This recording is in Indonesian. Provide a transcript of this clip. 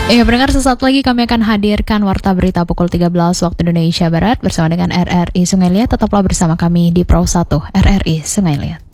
Pendengar, sesaat lagi kami akan hadirkan Warta Berita pukul 13 waktu Indonesia Barat bersama dengan RRI Sungai Liat. Tetaplah bersama kami di Pro 1 RRI Sungai Liat.